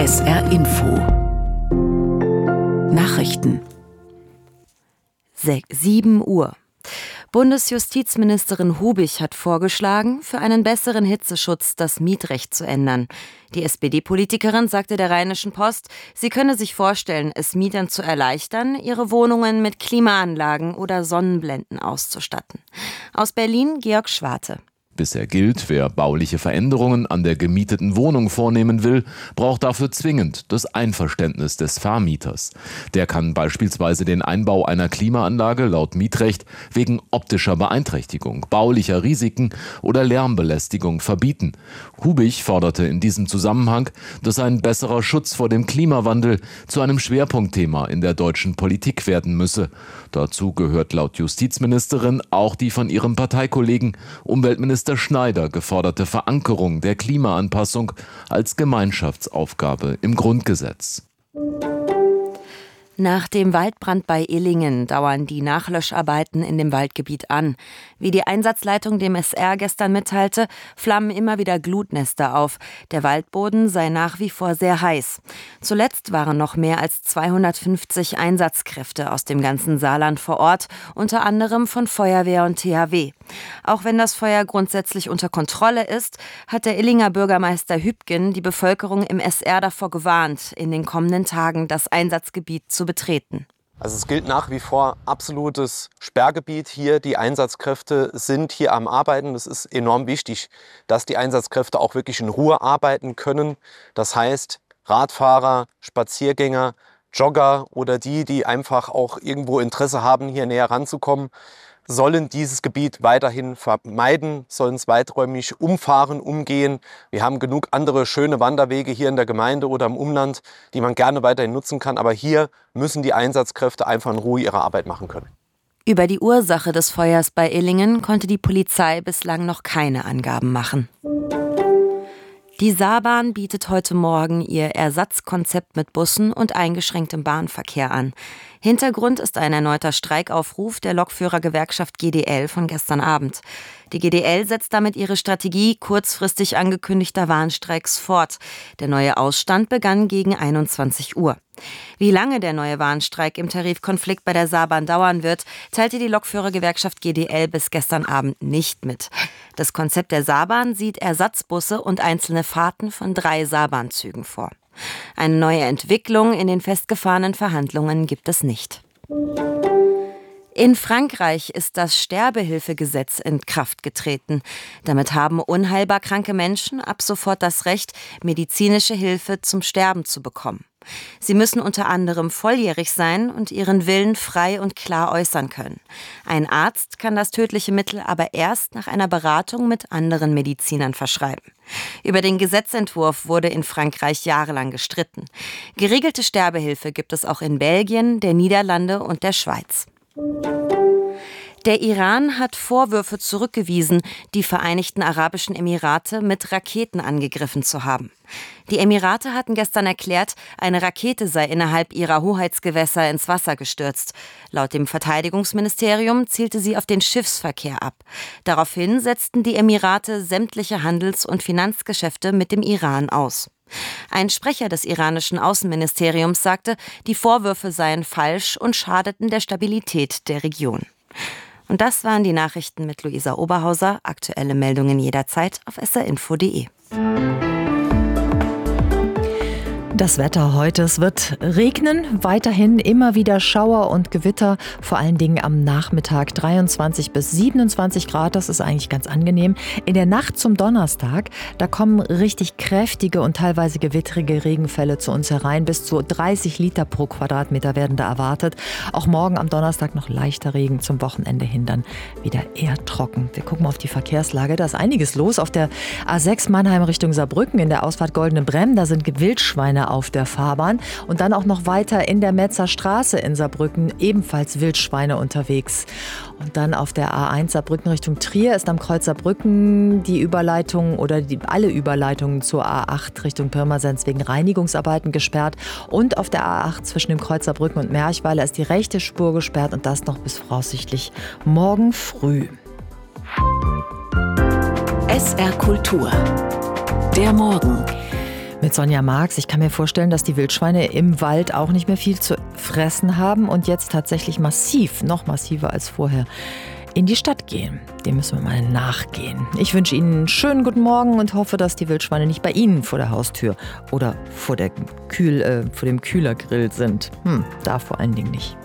SR Info Nachrichten 7 Uhr. Bundesjustizministerin Hubich hat vorgeschlagen, für einen besseren Hitzeschutz das Mietrecht zu ändern. Die SPD-Politikerin sagte der Rheinischen Post, sie könne sich vorstellen, es Mietern zu erleichtern, ihre Wohnungen mit Klimaanlagen oder Sonnenblenden auszustatten. Aus Berlin Georg Schwarte. Bisher gilt, wer bauliche Veränderungen an der gemieteten Wohnung vornehmen will, braucht dafür zwingend das Einverständnis des Vermieters. Der kann beispielsweise den Einbau einer Klimaanlage laut Mietrecht wegen optischer Beeinträchtigung, baulicher Risiken oder Lärmbelästigung verbieten. Hubich forderte in diesem Zusammenhang, dass ein besserer Schutz vor dem Klimawandel zu einem Schwerpunktthema in der deutschen Politik werden müsse. Dazu gehört laut Justizministerin auch die von ihrem Parteikollegen Umweltminister Schneider geforderte Verankerung der Klimaanpassung als Gemeinschaftsaufgabe im Grundgesetz. Nach dem Waldbrand bei Illingen dauern die Nachlöscharbeiten in dem Waldgebiet an. Wie die Einsatzleitung dem SR gestern mitteilte, flammen immer wieder Glutnester auf. Der Waldboden sei nach wie vor sehr heiß. Zuletzt waren noch mehr als 250 Einsatzkräfte aus dem ganzen Saarland vor Ort, unter anderem von Feuerwehr und THW. Auch wenn das Feuer grundsätzlich unter Kontrolle ist, hat der Illinger Bürgermeister Hübgen die Bevölkerung im SR davor gewarnt, in den kommenden Tagen das Einsatzgebiet zu betreten. Also es gilt nach wie vor absolutes Sperrgebiet hier. Die Einsatzkräfte sind hier am Arbeiten. Es ist enorm wichtig, dass die Einsatzkräfte auch wirklich in Ruhe arbeiten können. Das heißt, Radfahrer, Spaziergänger, Jogger oder die einfach auch irgendwo Interesse haben, hier näher ranzukommen, sollen dieses Gebiet weiterhin vermeiden, sollen es weiträumig umfahren, umgehen. Wir haben genug andere schöne Wanderwege hier in der Gemeinde oder im Umland, die man gerne weiterhin nutzen kann. Aber hier müssen die Einsatzkräfte einfach in Ruhe ihre Arbeit machen können. Über die Ursache des Feuers bei Illingen konnte die Polizei bislang noch keine Angaben machen. Die Saarbahn bietet heute Morgen ihr Ersatzkonzept mit Bussen und eingeschränktem Bahnverkehr an. Hintergrund ist ein erneuter Streikaufruf der Lokführergewerkschaft GDL von gestern Abend. Die GDL setzt damit ihre Strategie kurzfristig angekündigter Warnstreiks fort. Der neue Ausstand begann gegen 21 Uhr. Wie lange der neue Warnstreik im Tarifkonflikt bei der Saarbahn dauern wird, teilte die Lokführergewerkschaft GDL bis gestern Abend nicht mit. Das Konzept der Saarbahn sieht Ersatzbusse und einzelne Fahrten von 3 Saarbahnzügen vor. Eine neue Entwicklung in den festgefahrenen Verhandlungen gibt es nicht. In Frankreich ist das Sterbehilfegesetz in Kraft getreten. Damit haben unheilbar kranke Menschen ab sofort das Recht, medizinische Hilfe zum Sterben zu bekommen. Sie müssen unter anderem volljährig sein und ihren Willen frei und klar äußern können. Ein Arzt kann das tödliche Mittel aber erst nach einer Beratung mit anderen Medizinern verschreiben. Über den Gesetzentwurf wurde in Frankreich jahrelang gestritten. Geregelte Sterbehilfe gibt es auch in Belgien, der Niederlande und der Schweiz. Der Iran hat Vorwürfe zurückgewiesen, die Vereinigten Arabischen Emirate mit Raketen angegriffen zu haben. Die Emirate hatten gestern erklärt, eine Rakete sei innerhalb ihrer Hoheitsgewässer ins Wasser gestürzt. Laut dem Verteidigungsministerium zielte sie auf den Schiffsverkehr ab. Daraufhin setzten die Emirate sämtliche Handels- und Finanzgeschäfte mit dem Iran aus. Ein Sprecher des iranischen Außenministeriums sagte, die Vorwürfe seien falsch und schadeten der Stabilität der Region. Und das waren die Nachrichten mit Luisa Oberhauser. Aktuelle Meldungen jederzeit auf srinfo.de. Das Wetter heute, es wird regnen, weiterhin immer wieder Schauer und Gewitter, vor allen Dingen am Nachmittag 23 bis 27 Grad, das ist eigentlich ganz angenehm. In der Nacht zum Donnerstag, da kommen richtig kräftige und teilweise gewittrige Regenfälle zu uns herein, bis zu 30 Liter pro Quadratmeter werden da erwartet. Auch morgen am Donnerstag noch leichter Regen, zum Wochenende hin dann wieder eher trocken. Wir gucken mal auf die Verkehrslage, da ist einiges los auf der A6 Mannheim Richtung Saarbrücken, in der Ausfahrt Goldene Bremm, da sind Wildschweine auf der Fahrbahn und dann auch noch weiter in der Metzer Straße in Saarbrücken ebenfalls Wildschweine unterwegs. Und dann auf der A1 Saarbrücken Richtung Trier ist am Kreuz Saarbrücken die Überleitung oder alle Überleitungen zur A8 Richtung Pirmasens wegen Reinigungsarbeiten gesperrt und auf der A8 zwischen dem Kreuz Saarbrücken und Merchweiler ist die rechte Spur gesperrt und das noch bis voraussichtlich morgen früh. SR Kultur. Der Morgen. Mit mit Sonja Marx. Ich kann mir vorstellen, dass die Wildschweine im Wald auch nicht mehr viel zu fressen haben und jetzt tatsächlich noch massiver als vorher, in die Stadt gehen. Dem müssen wir mal nachgehen. Ich wünsche Ihnen einen schönen guten Morgen und hoffe, dass die Wildschweine nicht bei Ihnen vor der Haustür oder vor dem Kühlergrill sind. Da vor allen Dingen nicht.